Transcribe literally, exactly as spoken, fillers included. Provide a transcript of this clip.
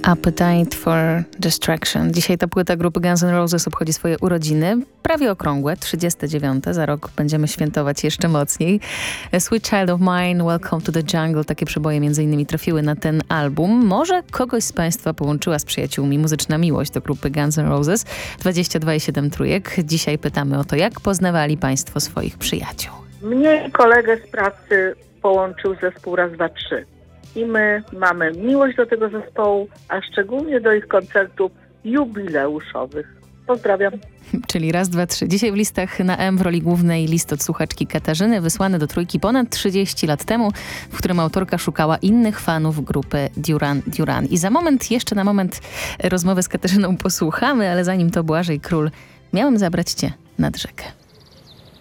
Appetite for Destruction. Dzisiaj ta płyta grupy Guns N' Roses obchodzi swoje urodziny, prawie okrągłe, trzydzieste dziewiąte. Za rok będziemy świętować jeszcze mocniej. Sweet Child of Mine, Welcome to the Jungle. Takie przeboje między innymi trafiły na ten album. Może kogoś z Państwa połączyła z przyjaciółmi muzyczna miłość do grupy Guns N' Roses. dwadzieścia dwa i siedem trójek. Dzisiaj pytamy o to, jak poznawali Państwo swoich przyjaciół. Mnie i kolegę z pracy połączył zespół Raz, Dwa, Trzy. I my mamy miłość do tego zespołu, a szczególnie do ich koncertów jubileuszowych. Pozdrawiam. Czyli raz, dwa, trzy. Dzisiaj w listach na M w roli głównej list od słuchaczki Katarzyny, wysłany do Trójki ponad trzydzieści lat temu, w którym autorka szukała innych fanów grupy Duran Duran. I za moment, jeszcze na moment rozmowę z Katarzyną posłuchamy, ale zanim to Błażej Król, miałem zabrać Cię nad rzekę.